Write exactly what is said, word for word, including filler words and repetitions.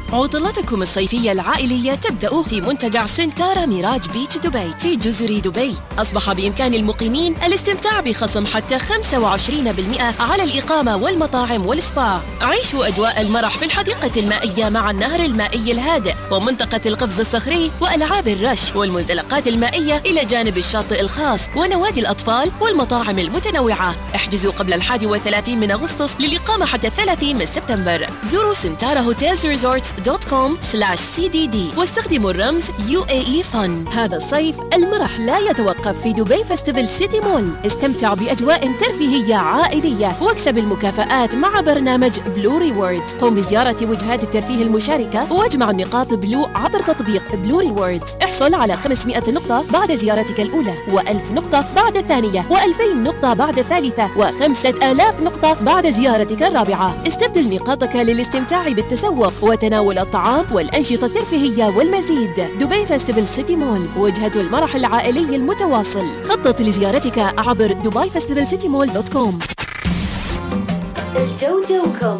عطلتكم الصيفية العائلية تبدأ في منتجع سنتارا ميراج بيتش دبي في جزر دبي. أصبح بإمكان المقيمين الاستمتاع بخصم حتى خمسة وعشرين بالمئة على الإقامة والمطاعم والسبا. عيشوا أجواء المرح في الحديقة المائية مع النهر المائي الهادئ ومنطقة القفز الصخري وألعاب الرش والمنزلقات المائية إلى جانب الشاطئ الخاص ونوادي الأطفال والمطاعم المتنوعة. احجزوا قبل الحادي والثلاثين من أغسطس للإقامة حتى الثلاثين من سبتمبر. زوروا سنتارا هوتيلز ريزورتس دوت كوم سلاش سي دي دي واستخدموا الرمز يو اي اي فن. هذا الصيف المرح لا يتوقف في دبي فيستيفال سيتي مول. استمتع بأجواء ترفيهية عائلية واكسب المكافآت مع برنامج بلو ريوردز. قم بزيارة وجهات الترفيه المشاركة واجمع النقاط بلو عبر تطبيق بلو ريوردز. احصل على خمسمئة نقطة بعد زيارتك الأولى وألف نقطة بعد الثانية وألفين نقطة بعد الثالثة وخمسة آلاف نقطة بعد زيارتك الرابعة. استبدل نقاطك للاستمتاع بالتسوق وتناول الطعام والأنشطة الترفيهية والمزيد. دبي فيستيفال سيتي مول وجهة المرح العائلي المتواصل. خطط لزيارتك عبر دبي فيستيفال سيتي مول دوت كوم. الجو جوكم